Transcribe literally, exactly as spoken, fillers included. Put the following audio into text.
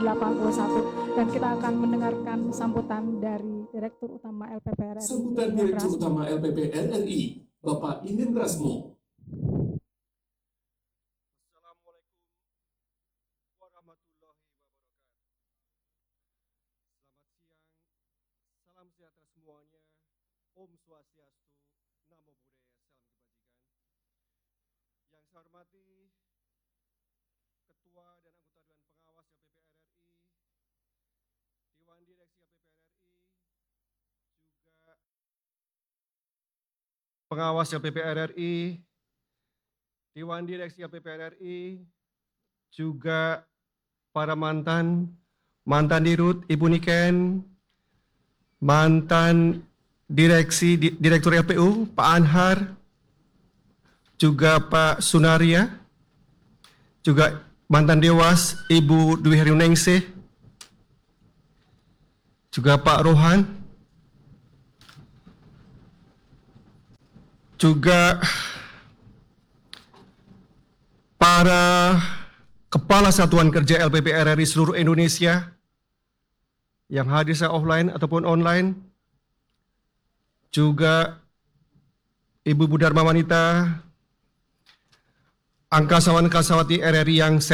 delapan puluh satu. Dan kita akan mendengarkan sambutan dari Direktur Utama L P P R R I. Sambutan Direktur Utama L P P R R I, Bapak Inin Rasmo. Assalamualaikum warahmatullahi wabarakatuh. Selamat siang, salam sejahtera semuanya, Om Swastiastu, Namo Buddhaya, salam kebajikan. Yang saya hormati Ketua dan anggota Dewan Pengawas L P P R R I, Dewan Direksi L P P R R I, juga Pengawas L P P R R I, Dewan Direksi L P P R R I, juga para mantan, mantan Dirut, Ibu Niken, mantan Direksi, Direktur L P U, Pak Anhar, juga Pak Sunaria, juga mantan Dewas, Ibu Dwi Heriuningsih, juga Pak Rohan, juga para Kepala Satuan Kerja L P P R R I seluruh Indonesia yang hadir secara offline ataupun online, juga Ibu-Ibu Dharma Wanita, angkasawan-angkasawati R R I yang saya